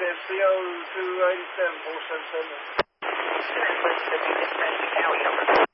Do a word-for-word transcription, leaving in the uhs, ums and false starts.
F C O two eighty-seven, four seven seven.